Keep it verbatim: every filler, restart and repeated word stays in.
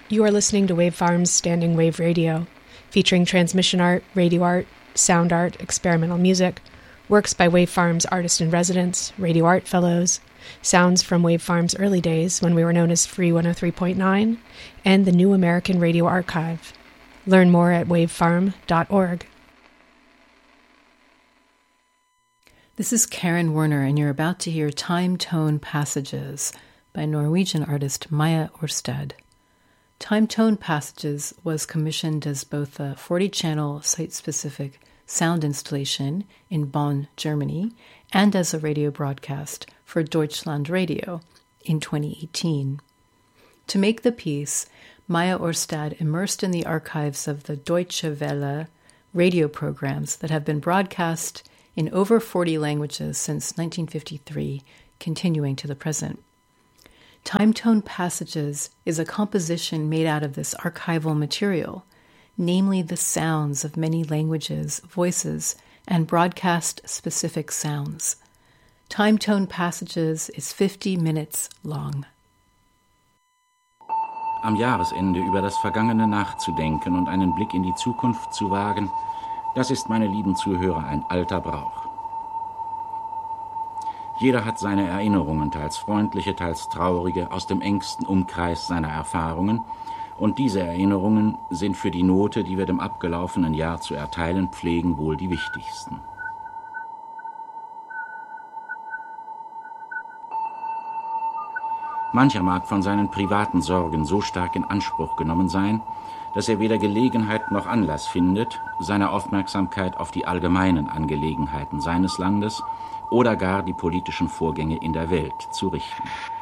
You are listening to Wave Farm's Standing Wave Radio, featuring transmission art, radio art, sound art, experimental music, works by Wave Farm's artist-in-residence, radio art fellows, sounds from Wave Farm's early days when we were known as Free one oh three point nine, and the New American Radio Archive. Learn more at wavefarm dot org. This is Karen Werner, and you're about to hear Time Tone Passages by Norwegian artist Maja Orsted. Time Tone Passages was commissioned as both a forty-channel site-specific sound installation in Bonn, Germany, and as a radio broadcast for Deutschland Radio in twenty eighteen. To make the piece, Maja Orsted immersed in the archives of the Deutsche Welle radio programs that have been broadcast in over forty languages since nineteen fifty-three, continuing to the present. Time Tone Passages is a composition made out of this archival material, namely the sounds of many languages, voices, and broadcast-specific sounds. Time Tone Passages is fifty minutes long. Am Jahresende über das Vergangene nachzudenken und einen Blick in die Zukunft zu wagen, das ist, meine lieben Zuhörer, ein alter Brauch. Jeder hat seine Erinnerungen, teils freundliche, teils traurige, aus dem engsten Umkreis seiner Erfahrungen, und diese Erinnerungen sind für die Note, die wir dem abgelaufenen Jahr zu erteilen pflegen, wohl die wichtigsten. Mancher mag von seinen privaten Sorgen so stark in Anspruch genommen sein, dass er weder Gelegenheit noch Anlass findet, seine Aufmerksamkeit auf die allgemeinen Angelegenheiten seines Landes oder gar die politischen Vorgänge in der Welt zu richten.